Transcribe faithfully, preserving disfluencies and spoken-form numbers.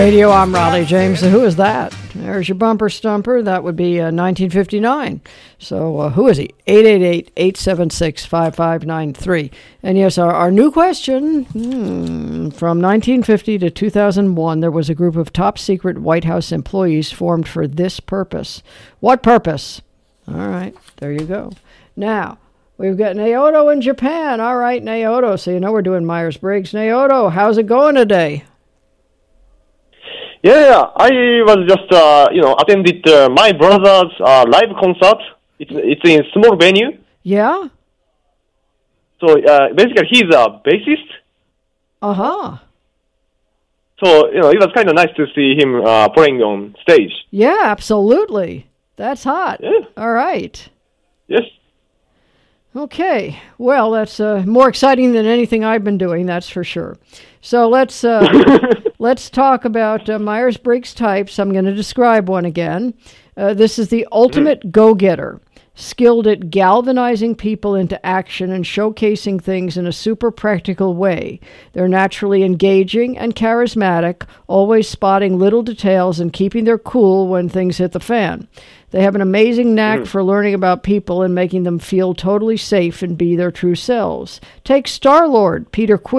Radio. I'm Raleigh James. So who is that? There's your bumper stumper. That would be uh, nineteen fifty-nine. So uh, who is he? eight eight eight, eight seven six, five five nine three. And yes, our, our new question, hmm, from nineteen fifty to two thousand one, there was a group of top secret White House employees formed for this purpose. What purpose? All right, there you go. Now, we've got Naoto in Japan. All right, Naoto. So you know we're doing Myers-Briggs. Naoto, how's it going today? Yeah, I was just, uh, you know, attended uh, my brother's uh, live concert. It's it's in a small venue. Yeah? So uh, basically, he's a bassist. Uh-huh. So, you know, it was kind of nice to see him uh, playing on stage. Yeah, absolutely. That's hot. Yeah. All right. Yes. Okay. Well, that's uh, more exciting than anything I've been doing, that's for sure. So let's uh, let's talk about uh, Myers-Briggs types. I'm going to describe one again. Uh, this is the ultimate mm. go-getter, skilled at galvanizing people into action and showcasing things in a super practical way. They're naturally engaging and charismatic, always spotting little details and keeping their cool when things hit the fan. They have an amazing knack mm. for learning about people and making them feel totally safe and be their true selves. Take Star-Lord, Peter Quill.